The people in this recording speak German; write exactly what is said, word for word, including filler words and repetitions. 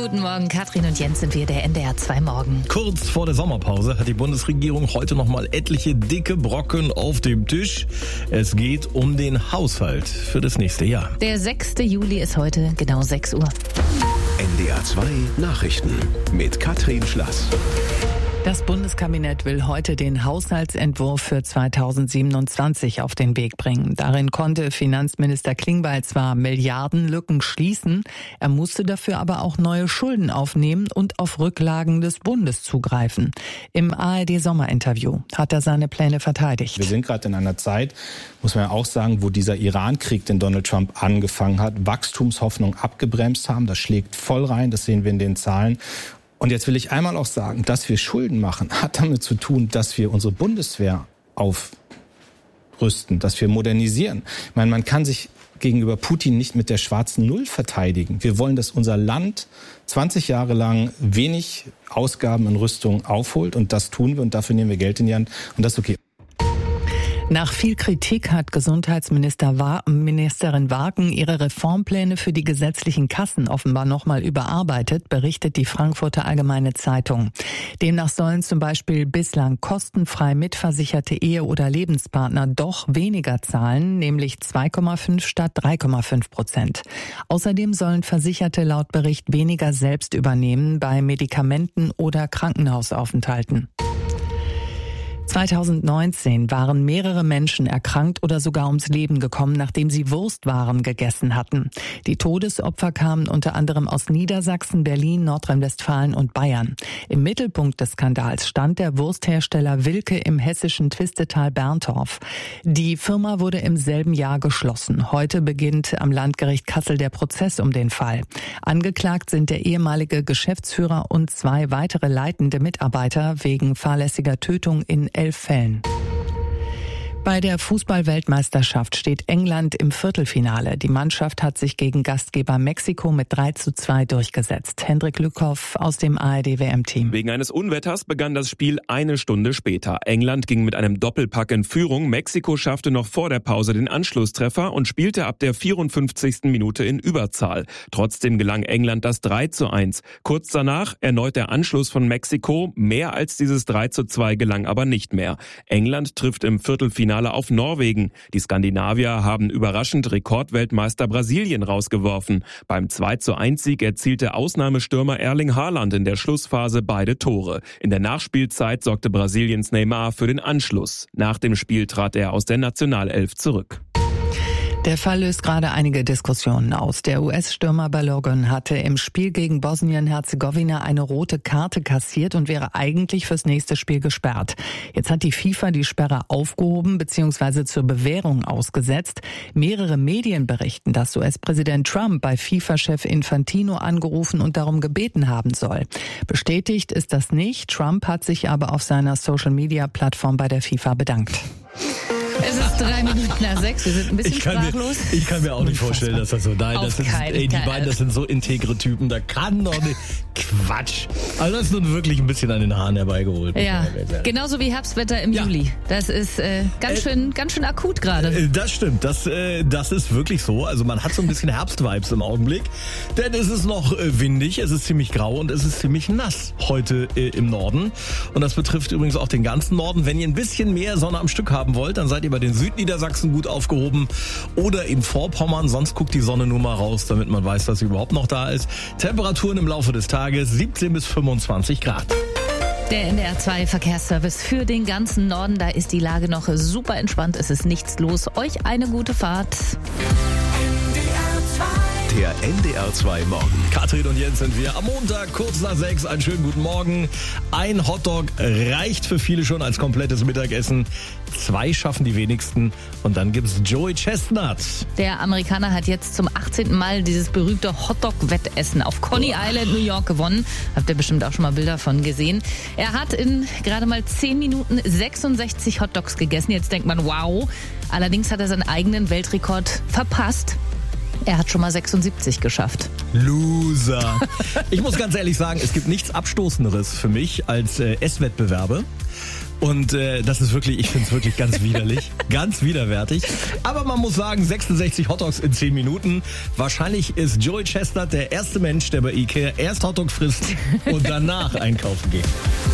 guten Morgen, Katrin und Jens sind wir, der N D R zwei Morgen. Kurz vor der Sommerpause hat die Bundesregierung heute nochmal etliche dicke Brocken auf dem Tisch. Es geht um den Haushalt für das nächste Jahr. Der sechste Juli ist heute genau sechs Uhr. N D R zwei Nachrichten mit Katrin Schlass. Das Bundeskabinett will heute den Haushaltsentwurf für zweitausendsiebenundzwanzig auf den Weg bringen. Darin konnte Finanzminister Klingbeil zwar Milliardenlücken schließen, er musste dafür aber auch neue Schulden aufnehmen und auf Rücklagen des Bundes zugreifen. Im A R D-Sommerinterview hat er seine Pläne verteidigt. Wir sind gerade in einer Zeit, muss man ja auch sagen, wo dieser Iran-Krieg, den Donald Trump angefangen hat, Wachstumshoffnung abgebremst haben. Das schlägt voll rein, das sehen wir in den Zahlen. Und jetzt will ich einmal auch sagen, dass wir Schulden machen, hat damit zu tun, dass wir unsere Bundeswehr aufrüsten, dass wir modernisieren. Ich meine, man kann sich gegenüber Putin nicht mit der schwarzen Null verteidigen. Wir wollen, dass unser Land zwanzig Jahre lang wenig Ausgaben in Rüstung aufholt. Und das tun wir und dafür nehmen wir Geld in die Hand. Und das ist okay. Nach viel Kritik hat Gesundheitsminister Wa- Ministerin Wagen ihre Reformpläne für die gesetzlichen Kassen offenbar nochmal überarbeitet, berichtet die Frankfurter Allgemeine Zeitung. Demnach sollen zum Beispiel bislang kostenfrei mitversicherte Ehe- oder Lebenspartner doch weniger zahlen, nämlich zwei Komma fünf statt drei Komma fünf Prozent. Außerdem sollen Versicherte laut Bericht weniger selbst übernehmen bei Medikamenten oder Krankenhausaufenthalten. zweitausendneunzehn waren mehrere Menschen erkrankt oder sogar ums Leben gekommen, nachdem sie Wurstwaren gegessen hatten. Die Todesopfer kamen unter anderem aus Niedersachsen, Berlin, Nordrhein-Westfalen und Bayern. Im Mittelpunkt des Skandals stand der Wursthersteller Wilke im hessischen Twistetal Berntorf. Die Firma wurde im selben Jahr geschlossen. Heute beginnt am Landgericht Kassel der Prozess um den Fall. Angeklagt sind der ehemalige Geschäftsführer und zwei weitere leitende Mitarbeiter wegen fahrlässiger Tötung in elf Fällen. Bei der Fußball-Weltmeisterschaft steht England im Viertelfinale. Die Mannschaft hat sich gegen Gastgeber Mexiko mit drei zu zwei durchgesetzt. Hendrik Lückhoff aus dem A R D-W M-Team. Wegen eines Unwetters begann das Spiel eine Stunde später. England ging mit einem Doppelpack in Führung. Mexiko schaffte noch vor der Pause den Anschlusstreffer und spielte ab der vierundfünfzigsten Minute in Überzahl. Trotzdem gelang England das drei zu eins. Kurz danach erneut der Anschluss von Mexiko. Mehr als dieses drei zu zwei gelang aber nicht mehr. England trifft im Viertelfinale auf Norwegen. Die Skandinavier haben überraschend Rekordweltmeister Brasilien rausgeworfen. Beim zwei zu eins Sieg erzielte Ausnahmestürmer Erling Haaland in der Schlussphase beide Tore. In der Nachspielzeit sorgte Brasiliens Neymar für den Anschluss. Nach dem Spiel trat er aus der Nationalelf zurück. Der Fall löst gerade einige Diskussionen aus. Der U S-Stürmer Balogun hatte im Spiel gegen Bosnien-Herzegowina eine rote Karte kassiert und wäre eigentlich fürs nächste Spiel gesperrt. Jetzt hat die FIFA die Sperre aufgehoben bzw. zur Bewährung ausgesetzt. Mehrere Medien berichten, dass U S-Präsident Trump bei FIFA-Chef Infantino angerufen und darum gebeten haben soll. Bestätigt ist das nicht. Trump hat sich aber auf seiner Social-Media-Plattform bei der FIFA bedankt. Es ist drei Minuten nach sechs, wir sind ein bisschen ich kann sprachlos. Mir, ich kann mir auch nicht vorstellen, dass das so, nein, das sind, ey, die Fall. beiden, das sind so integre Typen, da kann doch nicht, Quatsch. Also das ist nun wirklich ein bisschen an den Haaren herbeigeholt. Ja, genauso wie Herbstwetter im ja. Juli. Das ist äh, ganz, äh, schön, ganz schön akut gerade. Äh, das stimmt, das, äh, das ist wirklich so. Also man hat so ein bisschen Herbstvibes im Augenblick, denn es ist noch äh, windig, es ist ziemlich grau und es ist ziemlich nass heute äh, im Norden. Und das betrifft übrigens auch den ganzen Norden. Wenn ihr ein bisschen mehr Sonne am Stück haben wollt, dann seid ihr bei den Südniedersachsen gut aufgehoben oder im Vorpommern. Sonst guckt die Sonne nur mal raus, damit man weiß, dass sie überhaupt noch da ist. Temperaturen im Laufe des Tages siebzehn bis fünfundzwanzig Grad. Der N D R zwei Verkehrsservice für den ganzen Norden. Da ist die Lage noch super entspannt. Es ist nichts los. Euch eine gute Fahrt. Der N D R zwei Morgen. Katrin und Jens sind wir am Montag, kurz nach sechs. Einen schönen guten Morgen. Ein Hotdog reicht für viele schon als komplettes Mittagessen. Zwei schaffen die wenigsten. Und dann gibt's Joey Chestnut. Der Amerikaner hat jetzt zum achtzehnten Mal dieses berühmte Hotdog-Wettessen auf Coney Island, New York gewonnen. Habt ihr bestimmt auch schon mal Bilder von gesehen. Er hat in gerade mal zehn Minuten sechsundsechzig Hotdogs gegessen. Jetzt denkt man, wow. Allerdings hat er seinen eigenen Weltrekord verpasst. Er hat schon mal sechsundsiebzig geschafft. Loser. Ich muss ganz ehrlich sagen, es gibt nichts Abstoßenderes für mich als äh, Esswettbewerbe. Und äh, das ist wirklich, ich finde es wirklich ganz widerlich, ganz widerwärtig. Aber man muss sagen, sechsundsechzig Hotdogs in zehn Minuten. Wahrscheinlich ist Joey Chestnut der erste Mensch, der bei Ikea erst Hotdog frisst und danach einkaufen geht.